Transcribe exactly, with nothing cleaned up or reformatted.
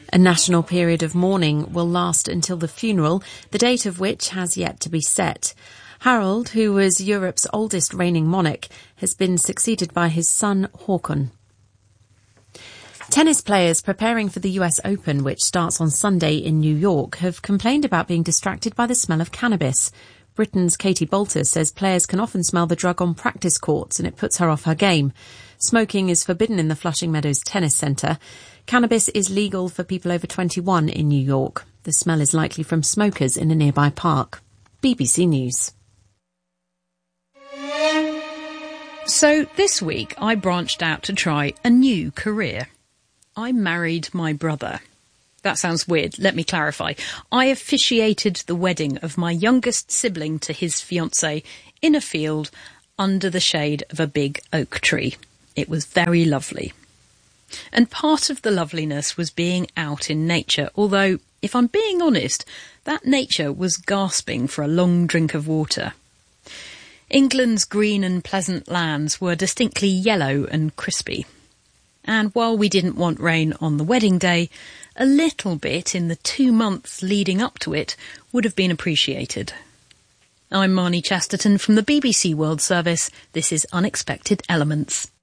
A national period of mourning will last until the funeral, the date of which has yet to be set. Harald, who was Europe's oldest reigning monarch, has been succeeded by his son Håkon. Tennis players preparing for the U S Open, which starts on Sunday in New York, have complained about being distracted by the smell of cannabis. Britain's Katie Bolter says players can often smell the drug on practice courts and it puts her off her game. Smoking is forbidden in the Flushing Meadows Tennis Centre. Cannabis is legal for people over twenty-one in New York. The smell is likely from smokers in a nearby park. B B C News. So this week I branched out to try a new career. I married my brother. That sounds weird. Let me clarify. I officiated the wedding of my youngest sibling to his fiancée in a field under the shade of a big oak tree. It was very lovely. And part of the loveliness was being out in nature, although, if I'm being honest, that nature was gasping for a long drink of water. England's green and pleasant lands were distinctly yellow and crispy. And while we didn't want rain on the wedding day, a little bit in the two months leading up to it would have been appreciated. I'm Marnie Chesterton from the B B C World Service. This is Unexpected Elements.